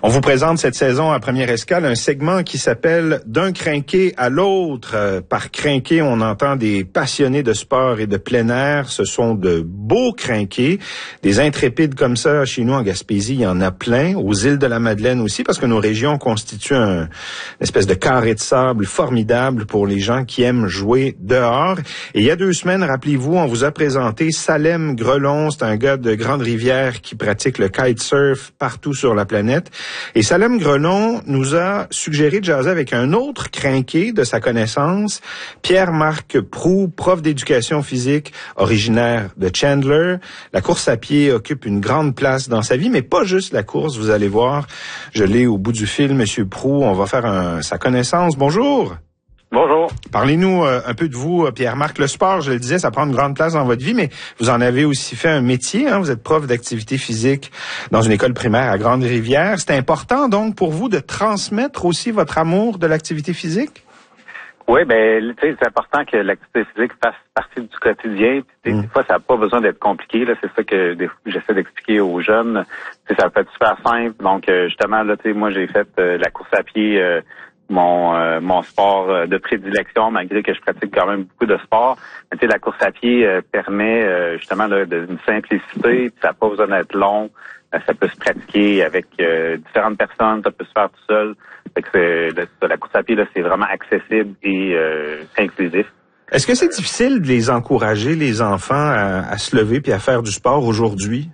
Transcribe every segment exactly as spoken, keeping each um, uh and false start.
On vous présente cette saison à Première Escale un segment qui s'appelle « D'un crinqué à l'autre ». Euh, par crinqué, on entend des passionnés de sport et de plein air. Ce sont de beaux crinqués, des intrépides comme ça. Chez nous, en Gaspésie, il y en a plein. Aux îles de la Madeleine aussi, parce que nos régions constituent un, une espèce de carré de sable formidable pour les gens qui aiment jouer dehors. Et il y a deux semaines, rappelez-vous, on vous a présenté Salem Grelon. C'est un gars de Grande-Rivière qui pratique le kitesurf partout sur la planète. Et Salem Grelon nous a suggéré de jaser avec un autre crinqué de sa connaissance, Pierre-Marc Proulx, prof d'éducation physique, originaire de Chandler. La course à pied occupe une grande place dans sa vie, mais pas juste la course, vous allez voir. Je l'ai au bout du fil, Monsieur Proulx. On va faire un, sa connaissance. Bonjour. Bonjour. Parlez-nous euh, un peu de vous, Pierre-Marc. Le sport, je le disais, ça prend une grande place dans votre vie, mais vous en avez aussi fait un métier. Hein? Vous êtes prof d'activité physique dans une école primaire à Grande-Rivière. C'est important, donc, pour vous de transmettre aussi votre amour de l'activité physique? Oui, ben, tu sais, c'est important que l'activité physique fasse partie du quotidien. Puis, mm. Des fois, ça n'a pas besoin d'être compliqué. Là, c'est ça que des, j'essaie d'expliquer aux jeunes. T'sais, ça peut être super simple. Donc, euh, justement, là, tu sais, moi, j'ai fait euh, la course à pied. Euh, mon euh, mon sport de prédilection, malgré que je pratique quand même beaucoup de sport. Mais tu sais, la course à pied euh, permet euh, justement là, de, une simplicité, ça n'a pas besoin d'être long, euh, ça peut se pratiquer avec euh, différentes personnes, ça peut se faire tout seul. Fait que c'est, le, la course à pied, là, c'est vraiment accessible et euh, inclusif. Est-ce que c'est difficile de les encourager, les enfants, à, à se lever puis à faire du sport aujourd'hui?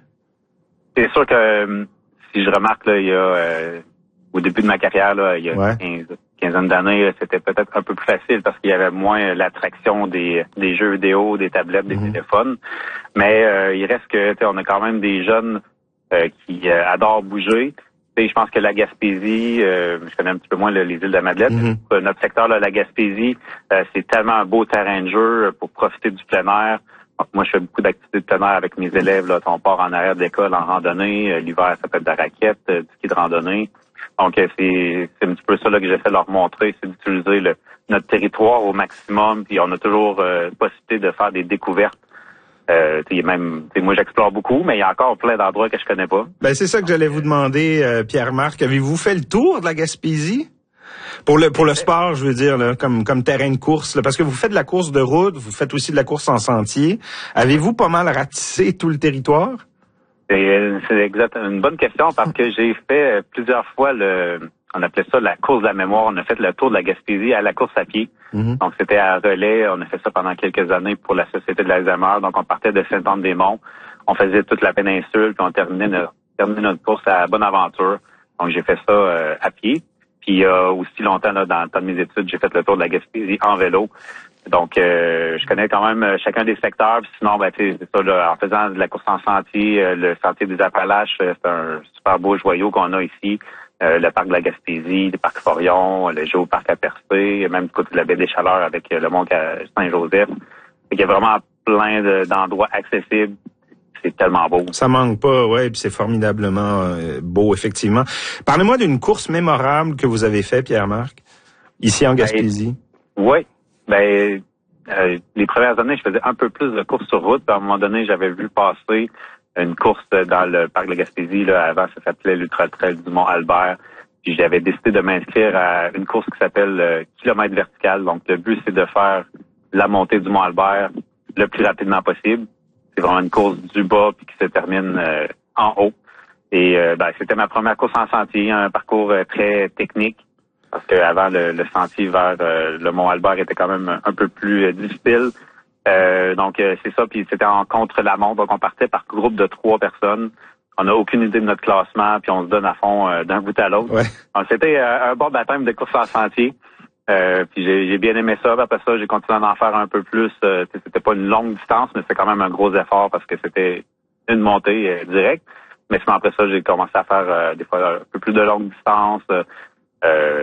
C'est sûr que euh, si je remarque, là, il y a euh, au début de ma carrière, là, il y a ouais. quinze, quinzaine d'années, c'était peut-être un peu plus facile parce qu'il y avait moins l'attraction des, des jeux vidéo, des tablettes, des mm-hmm. téléphones. Mais euh, il reste que, tu sais, on a quand même des jeunes euh, qui euh, adorent bouger. Tu sais, je pense que la Gaspésie, euh, je connais un petit peu moins là, les îles de la Madeleine. Mm-hmm. Notre secteur, là, la Gaspésie, euh, c'est tellement un beau terrain de jeu pour profiter du plein air. Donc, moi, je fais beaucoup d'activités de plein air avec mes élèves. Là, on part en arrière d'école en randonnée. Euh, l'hiver, ça peut être de la raquette, euh, du ski de randonnée. Donc, c'est, c'est un petit peu ça là, que j'essaie de leur montrer, c'est d'utiliser le, notre territoire au maximum. Puis on a toujours euh, possibilité de faire des découvertes. Euh, même, moi, j'explore beaucoup, mais il y a encore plein d'endroits que je connais pas. Ben c'est ça que j'allais vous demander, euh, Pierre-Marc. Avez-vous fait le tour de la Gaspésie? Pour le pour le sport, je veux dire, là, comme comme terrain de course, là, parce que vous faites de la course de route, vous faites aussi de la course en sentier. Avez-vous pas mal ratissé tout le territoire? C'est, c'est exact, une bonne question parce que j'ai fait plusieurs fois le, on appelait ça la course de la mémoire. On a fait le tour de la Gaspésie à la course à pied. Mm-hmm. Donc c'était à Relais. On a fait ça pendant quelques années pour la Société de l'Alzheimer. Donc on partait de Saint-Anne-des-Monts. On faisait toute la péninsule puis on terminait notre, terminait notre course à Bonaventure. Donc j'ai fait ça euh, à pied. Puis euh, aussi longtemps là, dans le temps de mes études, j'ai fait le tour de la Gaspésie en vélo. Donc, euh, je connais quand même chacun des secteurs. Puis sinon, ben, c'est ça, là, en faisant de la course en sentier, euh, le sentier des Appalaches, euh, c'est un super beau joyau qu'on a ici. Euh, le parc de la Gaspésie, le parc Forion, le géoparc à Percé, même du côté de la baie des Chaleurs avec euh, le mont Saint-Joseph. Il y a vraiment plein de, d'endroits accessibles. C'est tellement beau. Ça manque pas, ouais, puis c'est formidablement euh, beau, effectivement. Parlez-moi d'une course mémorable que vous avez fait, Pierre-Marc, ici en Gaspésie. Ben, oui. Ben, euh, les premières années, je faisais un peu plus de courses sur route. À un moment donné, j'avais vu passer une course dans le parc de la Gaspésie. Là, avant, ça s'appelait l'Ultra Trail du Mont-Albert. Puis j'avais décidé de m'inscrire à une course qui s'appelle euh, Kilomètre vertical. Donc, le but, c'est de faire la montée du Mont-Albert le plus rapidement possible. C'est vraiment une course du bas puis qui se termine euh, en haut. Et euh, ben, c'était ma première course en sentier, un parcours euh, très technique. Parce qu'avant, le, le sentier vers euh, le Mont-Albert était quand même un, un peu plus euh, difficile. Euh, donc, euh, c'est ça. Puis c'était en contre-la-montre. Donc, on partait par groupe de trois personnes. On n'a aucune idée de notre classement. Puis on se donne à fond euh, d'un bout à l'autre. Ouais. Donc, c'était euh, un bon baptême de course en sentier. Euh, puis j'ai, j'ai bien aimé ça. Puis après ça, j'ai continué à en faire un peu plus. Euh, c'était pas une longue distance, mais c'était quand même un gros effort parce que c'était une montée euh, directe. Mais sinon, après ça, j'ai commencé à faire euh, des fois un peu plus de longue distance. Euh,